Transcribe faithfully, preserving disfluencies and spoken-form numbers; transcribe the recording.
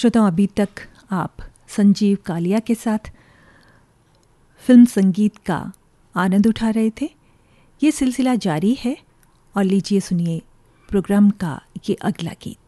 श्रोताओं, अभी तक आप संजीव कालिया के साथ फिल्म संगीत का आनंद उठा रहे थे। ये सिलसिला जारी है और लीजिए सुनिए प्रोग्राम का ये अगला गीत।